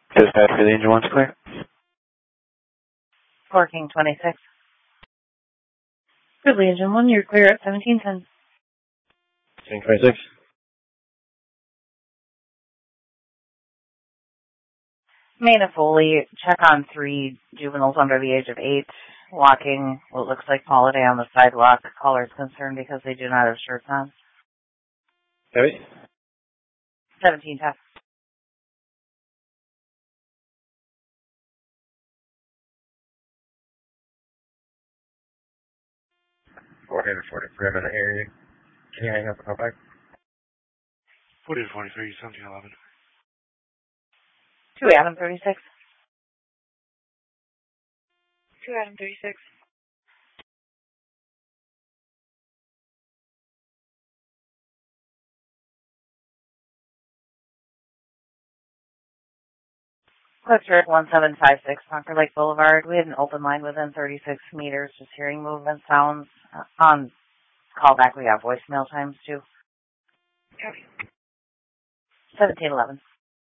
Dispatch for the engine one's clear. King 26. Good, engine 1, you're clear at 1710. King 26. Main of Foley, check on 3 juveniles under the age of 8, walking what looks like holiday on the sidewalk. Caller is concerned because they do not have shirts on. Heavy? 1710. $443, I'm in the area. Can you hang up and call back? 40 to 43, 1711. 2 Adam 36. 2 Adam 36. Clifford 1756, Concord Lake Boulevard. We had an open line within 36 meters, just hearing movement sounds. On callback, we got voicemail times too. 1711.